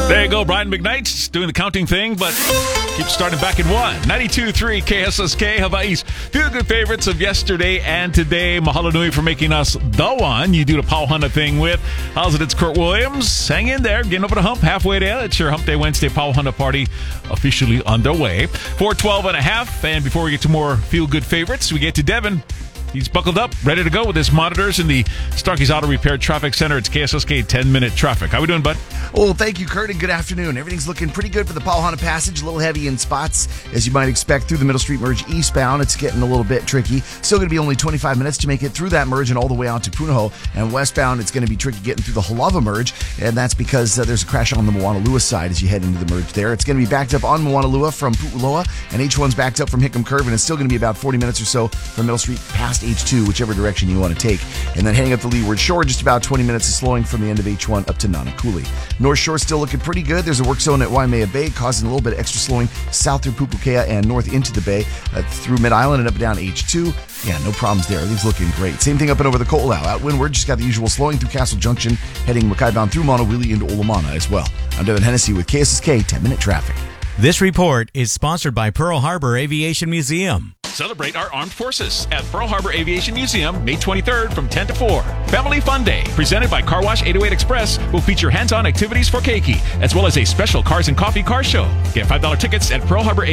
There you go, Brian McKnight's doing the counting thing, but keep starting back in 1. 92.3 KSSK, Hawaii's feel good favorites of yesterday and today. Mahalo nui for making us the one you do the Pauhana thing with. How's it? It's Kurt Williams. Hang in there, getting over the hump, halfway there. It's your Hump Day Wednesday Pauhana party officially underway. 4:12 and a half, and before we get to more feel good favorites, we get to Devin. He's buckled up, ready to go with his monitors in the Starkey's Auto Repair Traffic Center. It's KSSK 10-minute traffic. How we doing, bud? Oh, thank you, Kurt, and good afternoon. Everything's looking pretty good for the Pauhana Passage. A little heavy in spots, as you might expect, through the Middle Street Merge eastbound. It's getting a little bit tricky. Still going to be only 25 minutes to make it through that merge and all the way out to Punahou. And westbound, it's going to be tricky getting through the Halava Merge, and that's because there's a crash on the Moanalua side as you head into the merge there. It's going to be backed up on Moanalua from Pu'uloa, and H1's backed up from Hickam Curve, and it's still going to be about 40 minutes or so from Middle Street past H2, whichever direction you want to take. And then heading up the Leeward Shore, just about 20 minutes of slowing from the end of H1 up to Nanakuli. North Shore still looking pretty good. There's a work zone at Waimea Bay causing a little bit of extra slowing south through Pupukea and north into the bay through Mid-Island and up and down H2. Yeah, no problems there. Everything's looking great. Same thing up and over the Ko'olau. Out windward, just got the usual slowing through Castle Junction, heading Mackay bound through Monowili into Olamana as well. I'm Devin Hennessy with KSSK 10-minute traffic. This report is sponsored by Pearl Harbor Aviation Museum. Celebrate our armed forces at Pearl Harbor Aviation Museum, May 23rd from 10 to 4. Family Fun Day, presented by Car Wash 808 Express, will feature hands-on activities for keiki, as well as a special Cars and Coffee car show. Get $5 tickets at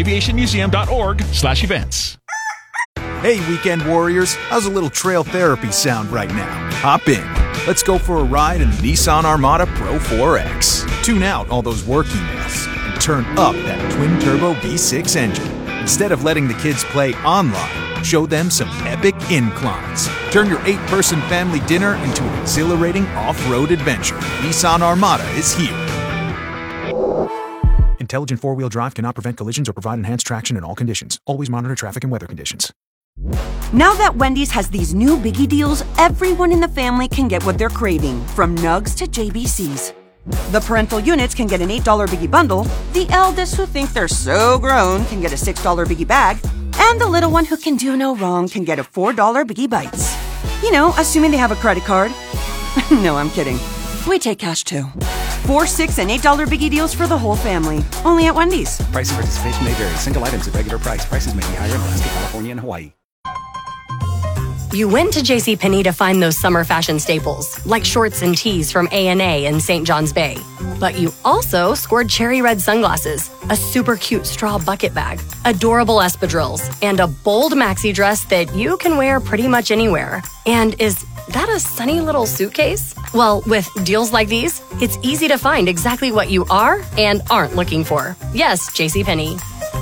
pearlharbораviationmuseum.org/events. Hey, weekend warriors, how's a little trail therapy sound right now? Hop in. Let's go for a ride in the Nissan Armada Pro 4X. Tune out all those work emails and turn up that twin-turbo V6 engine. Instead of letting the kids play online, show them some epic inclines. Turn your 8-person family dinner into an exhilarating off-road adventure. Nissan Armada is here. Intelligent four-wheel drive cannot prevent collisions or provide enhanced traction in all conditions. Always monitor traffic and weather conditions. Now that Wendy's has these new biggie deals, everyone in the family can get what they're craving, from nugs to JBCs. The parental units can get an $8 biggie bundle, the eldest who think they're so grown can get a $6 biggie bag, and the little one who can do no wrong can get a $4 biggie bites. You know, assuming they have a credit card. No, I'm kidding. We take cash too. $4, $6, and $8 biggie deals for the whole family. Only at Wendy's. Price and participation may vary. Single items at regular price. Prices may be higher in Alaska, California, and Hawaii. You went to JCPenney to find those summer fashion staples, like shorts and tees from A&A in St. John's Bay. But you also scored cherry red sunglasses, a super cute straw bucket bag, adorable espadrilles, and a bold maxi dress that you can wear pretty much anywhere. And is that a sunny little suitcase? Well, with deals like these, it's easy to find exactly what you are and aren't looking for. Yes, JCPenney.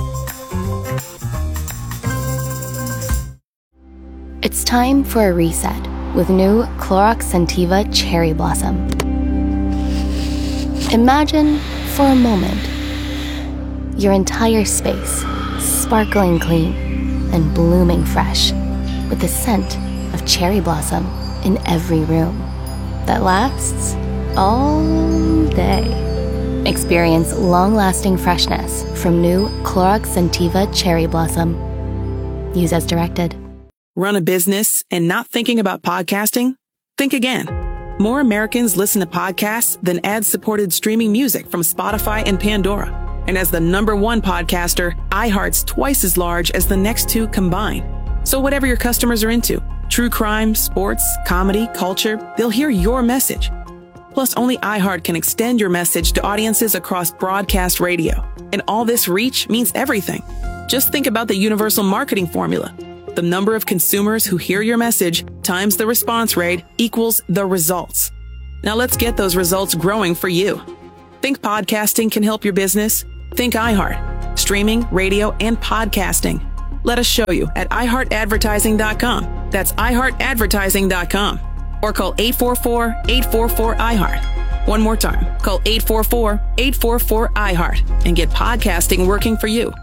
It's time for a reset with new Clorox Scentiva Cherry Blossom. Imagine, for a moment, your entire space sparkling clean and blooming fresh with the scent of cherry blossom in every room that lasts all day. Experience long-lasting freshness from new Clorox Scentiva Cherry Blossom. Use as directed. Run a business and not thinking about podcasting? Think again. More Americans listen to podcasts than ad-supported streaming music from Spotify and Pandora. And as the #1 podcaster, iHeart's twice as large as the next two combined. So whatever your customers are into, true crime, sports, comedy, culture, they'll hear your message. Plus, only iHeart can extend your message to audiences across broadcast radio. And all this reach means everything. Just think about the universal marketing formula. The number of consumers who hear your message times the response rate equals the results. Now let's get those results growing for you. Think podcasting can help your business? Think iHeart. Streaming, radio, and podcasting. Let us show you at iHeartAdvertising.com. That's iHeartAdvertising.com. Or call 844-844-iHeart. One more time. Call 844-844-iHeart and get podcasting working for you.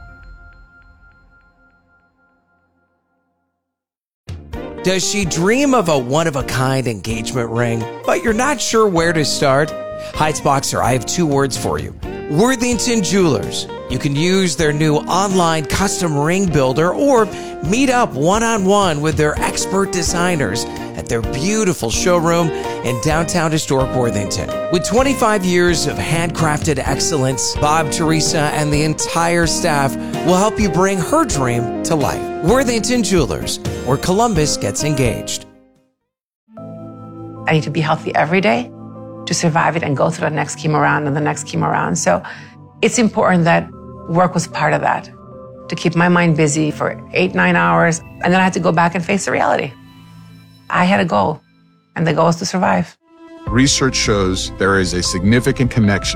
Does she dream of a one-of-a-kind engagement ring, but you're not sure where to start? Heights Boxer, I have 2 words for you. Worthington Jewelers. You can use their new online custom ring builder or meet up one-on-one with their expert designers at their beautiful showroom in downtown historic Worthington. With 25 years of handcrafted excellence, Bob, Teresa, and the entire staff will help you bring her dream to life. Worthington Jewelers, where Columbus gets engaged. I need to be healthy every day to survive it and go through the next chemo round and the next chemo round. So it's important that work was part of that, to keep my mind busy for 8-9 hours. And then I had to go back and face the reality. I had a goal, and the goal is to survive. Research shows there is a significant connection